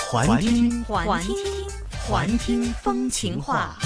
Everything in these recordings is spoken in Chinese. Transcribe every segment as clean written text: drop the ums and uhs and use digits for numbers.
环听环听风情话。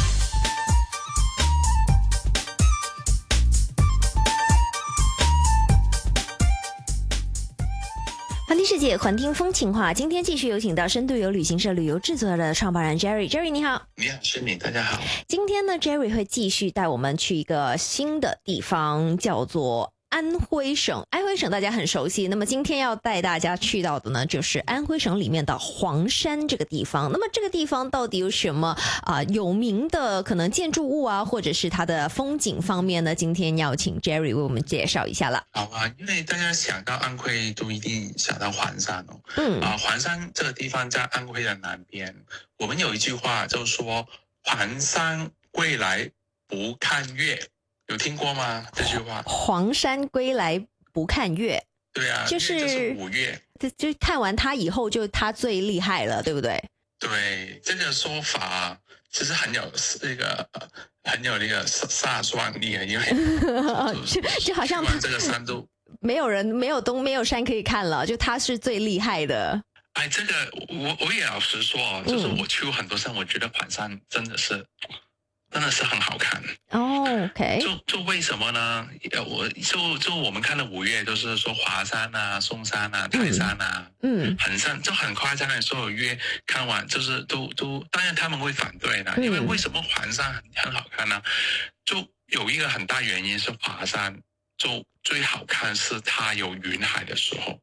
环听世界，环听风情话。今天继续有请到深度游旅行社旅游制作的创办人 Jerry。Jerry 你好。 你好，诗敏，大家好。 今天呢 ，Jerry 会继续带我们去一个新的地方，叫做安徽省。安徽省大家很熟悉，那么今天要带大家去到的呢，就是安徽省里面的黄山这个地方。那么这个地方到底有什么有名的可能建筑物啊，或者是它的风景方面呢？今天要请 Jerry 为我们介绍一下了。 好啊，因为大家想到安徽都一定想到黄山哦。黄山这个地方在安徽的南边。我们有一句话就说黄山归来不看月，有听过吗？这句话。 黄山归来不看月。对啊，就是 5月， 就看完它以后，就它最厉害了，对不对？ 对，这个说法其实很有那个杀伤力，因为就好像这个山都没有东没有山可以看了，就它是最厉害的。 哎，这个我也老实说，就是我去过很多山，我觉得黄山真的是很好看。 OK。 就为什么呢？我们看的5月，就是说华山啊、嵩山啊、泰山啊，很夸张的，所有月看完就是都，当然他们会反对的，因为什么黄山很好看呢？就有一个很大原因是华山就最好看是它有云海的时候。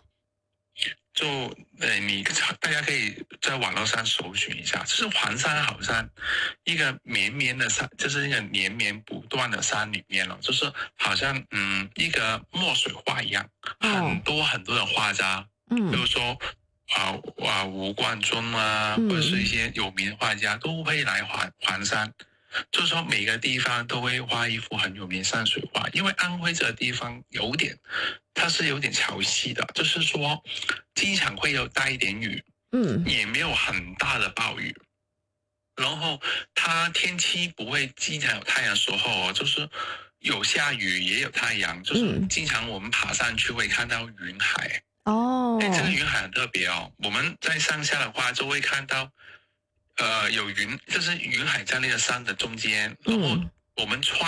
大家可以在网络上搜寻一下，就是黄山好像一个绵绵的山，就是一个连绵不断的山里面了，就是好像一个墨水画一样，很多很多的画家，比如说吴冠中啊，或者是一些有名的画家都会来黄山。就是说每个地方都会画一幅很有名的山水画，因为安徽这个地方它是有点潮汐的，就是说经常会有带一点雨，也没有很大的暴雨，然后它天气不会经常有太阳的时候，就是有下雨也有太阳，就是经常我们爬上去会看到云海。这个云海很特别哦，我们在上下的话就会看到有云，就是云海在那个山的中间，然后我们